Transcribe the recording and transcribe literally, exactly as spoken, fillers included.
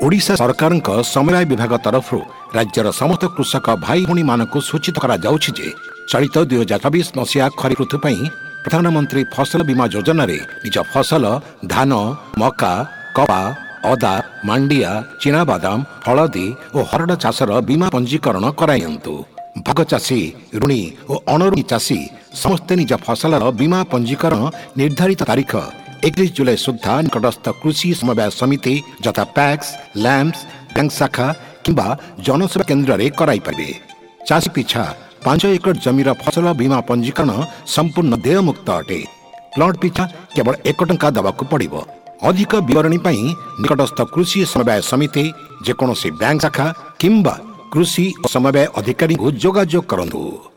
ओडिशा सरकार समवाय विभाग तरफ राज्यर समस्त कृषक भाई भणी मानक सूचित करा जाउछि जे चलित दुई हजार छब्बीस मसीहा खरीफ ऋतु पई प्रधानमंत्री फसल बीमा योजना रे निज फसल धान मका कपा अदा मांडिया चिनाबादाम हलदी और हरड़ चाषर बीमा पंजीकरण करायंतु। भाग चाषी ऋणी और अणऋणी चाषी समस्ते निज फसल बीमा पंजीकरण निर्धारित तारीख इकतीस जुलाई सुधा निकटस्थ कृषि समवाय समिति जथा पैक्स लैम्प्स बैंक शाखा किंबा जनसेवा केन्द्र रे कराई पारे। चाषी पिछा पांच एकड़ जमीर फसल बीमा पंजीकरण संपूर्ण देयमुक्त अटे। प्लॉट पिछा केवल एक टंका दबाकू पड़िबो। अधिक विवरणी पई निकटस्थ कृषि समवाय समिति जेकोसी बैंक शाखा किंबा कृषि समवाय अधिकारी को जोगाजोग करंतु।